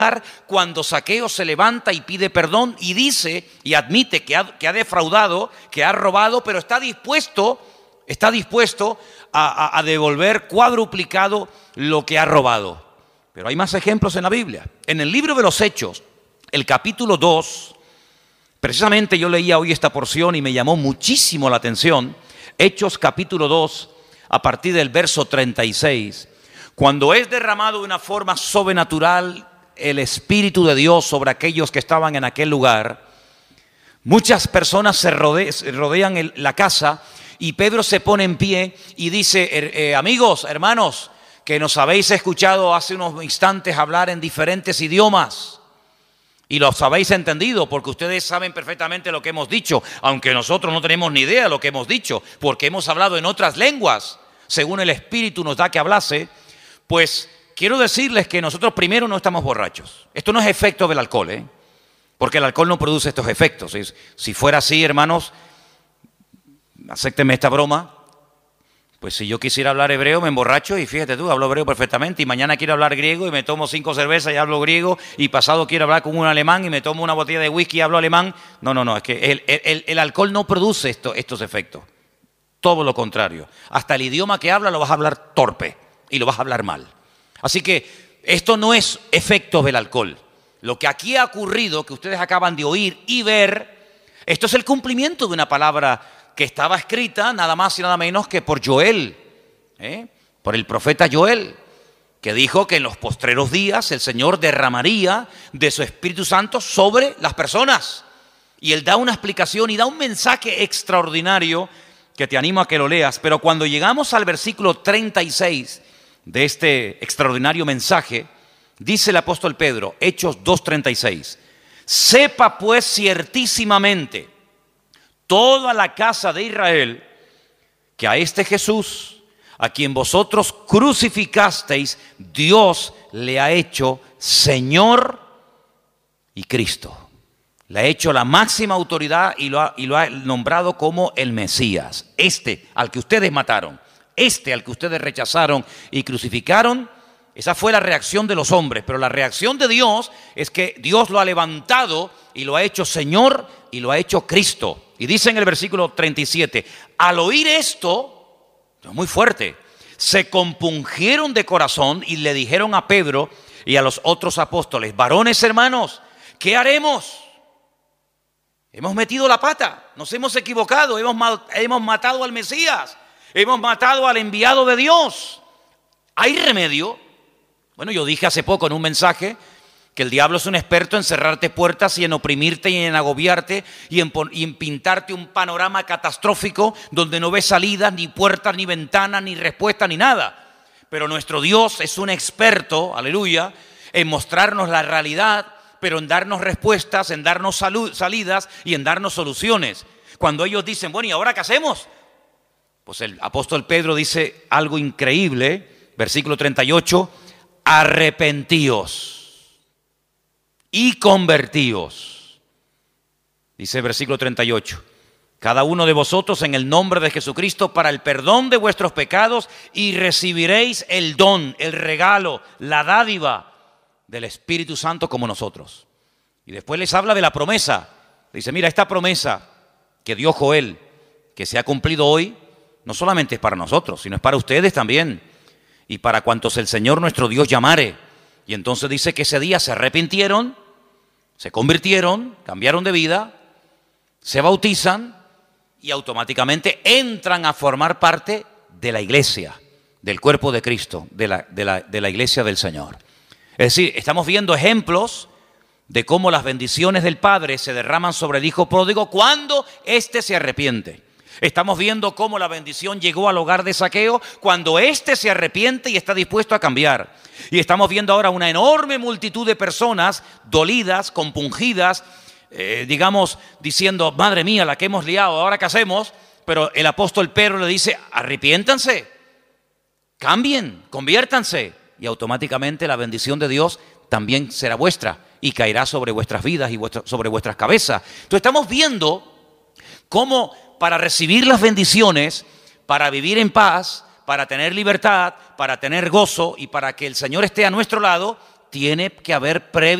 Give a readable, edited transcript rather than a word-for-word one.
cuando Zaqueo se levanta y pide perdón y dice y admite que ha defraudado, que ha robado, pero está dispuesto a devolver cuadruplicado lo que ha robado. Pero hay más ejemplos en la Biblia. En el libro de los Hechos, el capítulo 2, precisamente yo leía hoy esta porción y me llamó muchísimo la atención. Hechos capítulo 2, a partir del verso 36, cuando es derramado de una forma sobrenatural el Espíritu de Dios sobre aquellos que estaban en aquel lugar, muchas personas se rodean la casa y Pedro se pone en pie y dice, amigos, hermanos, que nos habéis escuchado hace unos instantes hablar en diferentes idiomas y los habéis entendido porque ustedes saben perfectamente lo que hemos dicho, aunque nosotros no tenemos ni idea de lo que hemos dicho, porque hemos hablado en otras lenguas, según el Espíritu nos da que hablase. Pues quiero decirles que nosotros primero no estamos borrachos. Esto no es efecto del alcohol, porque el alcohol no produce estos efectos. Si fuera así, hermanos, acéptenme esta broma, pues si yo quisiera hablar hebreo me emborracho y fíjate tú, hablo hebreo perfectamente y mañana quiero hablar griego y me tomo 5 cervezas y hablo griego y pasado quiero hablar con un alemán y me tomo una botella de whisky y hablo alemán. No, es que el alcohol no produce estos efectos. Todo lo contrario. Hasta el idioma que habla lo vas a hablar torpe y lo vas a hablar mal. Así que esto no es efecto del alcohol. Lo que aquí ha ocurrido, que ustedes acaban de oír y ver, esto es el cumplimiento de una palabra que estaba escrita nada más y nada menos que por Joel, por el profeta Joel, que dijo que en los postreros días el Señor derramaría de su Espíritu Santo sobre las personas. Y Él da una explicación y da un mensaje extraordinario que te animo a que lo leas. Pero cuando llegamos al versículo 36 de este extraordinario mensaje, dice el apóstol Pedro, Hechos 2:36, sepa pues ciertísimamente toda la casa de Israel que a este Jesús, a quien vosotros crucificasteis, Dios le ha hecho Señor y Cristo. Le ha hecho la máxima autoridad y lo ha nombrado como el Mesías. Al que ustedes mataron, al que ustedes rechazaron y crucificaron. Esa fue la reacción de los hombres, pero la reacción de Dios es que Dios lo ha levantado y lo ha hecho Señor y lo ha hecho Cristo. Y dice en el versículo 37, al oír esto, muy fuerte, se compungieron de corazón y le dijeron a Pedro y a los otros apóstoles, varones hermanos, ¿qué haremos? Hemos metido la pata, nos hemos equivocado, hemos matado al Mesías, hemos matado al enviado de Dios. ¿Hay remedio? Bueno, yo dije hace poco en un mensaje que el diablo es un experto en cerrarte puertas y en oprimirte y en agobiarte y en pintarte un panorama catastrófico donde no ves salidas, ni puertas, ni ventanas, ni respuestas, ni nada. Pero nuestro Dios es un experto, aleluya, en mostrarnos la realidad, pero en darnos respuestas, en darnos salidas y en darnos soluciones. Cuando ellos dicen, bueno, ¿y ahora qué hacemos? Pues el apóstol Pedro dice algo increíble, versículo 38, arrepentíos y convertíos. Dice el versículo 38, cada uno de vosotros en el nombre de Jesucristo para el perdón de vuestros pecados y recibiréis el don, el regalo, la dádiva del Espíritu Santo como nosotros. Y después les habla de la promesa. Dice, mira, esta promesa que dio Joel, que se ha cumplido hoy, no solamente es para nosotros, sino es para ustedes también. Y para cuantos el Señor nuestro Dios llamare. Y entonces dice que ese día se arrepintieron, se convirtieron, cambiaron de vida, se bautizan y automáticamente entran a formar parte de la iglesia, del cuerpo de Cristo, de la iglesia del Señor. Es decir, estamos viendo ejemplos de cómo las bendiciones del Padre se derraman sobre el Hijo pródigo cuando éste se arrepiente. Estamos viendo cómo la bendición llegó al hogar de Zaqueo cuando éste se arrepiente y está dispuesto a cambiar. Y estamos viendo ahora una enorme multitud de personas dolidas, compungidas, digamos, diciendo, madre mía, la que hemos liado, ¿ahora qué hacemos? Pero el apóstol Pedro le dice, arrepiéntanse, cambien, conviértanse. Y automáticamente la bendición de Dios también será vuestra y caerá sobre vuestras vidas y sobre vuestras cabezas. Entonces estamos viendo cómo para recibir las bendiciones, para vivir en paz, para tener libertad, para tener gozo y para que el Señor esté a nuestro lado, tiene que haber